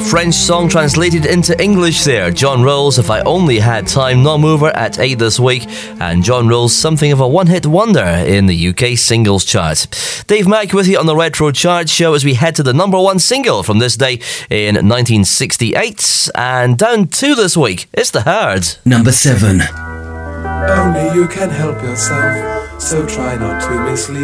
French song translated into English there. John Rolls, If I Only Had Time, non-mover at 8 this week. And John Rolls, something of a one-hit wonder in the UK singles chart. Dave Mack with you on the Retro Chart Show as we head to the number one single from this day in 1968. And down 2 this week, it's The Herd. Number 7. Only you can help yourself, so try not to mislead